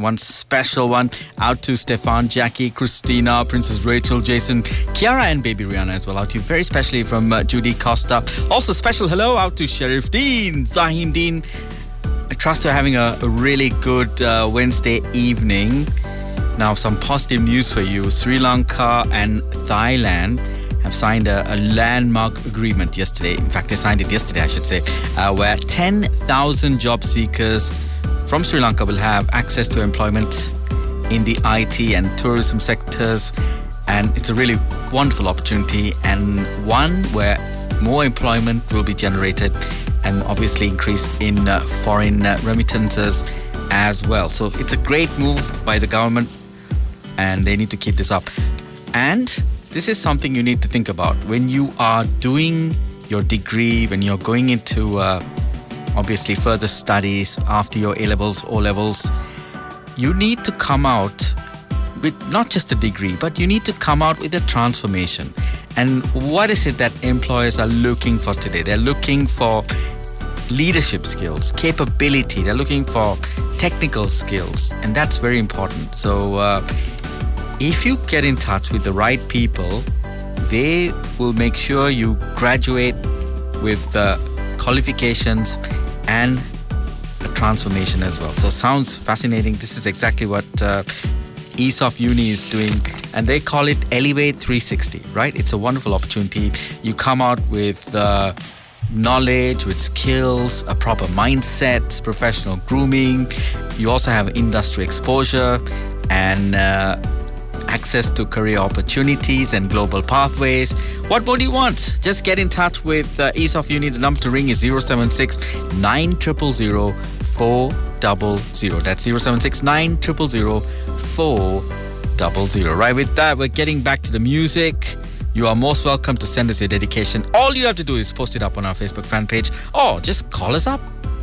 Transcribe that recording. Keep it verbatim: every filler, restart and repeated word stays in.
one special one out to Stefan, Jackie, Christina, Princess Rachel, Jason, Kiara and baby Rihanna as well. Out to you very specially from uh, Judy Costa. Also special hello out to Sharif Dean, Zahim Dean. I trust you're having a, a really good uh, Wednesday evening. Now, some positive news for you. Sri Lanka and Thailand have signed a, a landmark agreement yesterday. In fact, they signed it yesterday, I should say, uh, where ten thousand job seekers from Sri Lanka will have access to employment in the I T and tourism sectors. And it's a really wonderful opportunity, and one where more employment will be generated and obviously increase in uh, foreign uh, remittances as well. So it's a great move by the government, and they need to keep this up. And this is something you need to think about when you are doing your degree, when you're going into uh, obviously further studies after your A-levels, O-levels. You need to come out with not just a degree, but you need to come out with a transformation. And what is it that employers are looking for today? They're looking for leadership skills, capability. They're looking for technical skills, and that's very important. So uh, if you get in touch with the right people, they will make sure you graduate with uh, qualifications and a transformation as well. So sounds fascinating. This is exactly what uh, ESOF Uni is doing, and they call it Elevate three sixty, right? It's a wonderful opportunity. You come out with uh, knowledge, with skills, a proper mindset, professional grooming. You also have industry exposure and uh, access to career opportunities and global pathways. What more do you want? Just get in touch with uh, ESOF Uni. The number to ring is zero seven six nine zero zero zero four zero zero. That's zero seven six nine zero zero zero four zero zero. Right, with that, we're getting back to the music. You are most welcome to send us your dedication. All you have to do is post it up on our Facebook fan page, or just call us up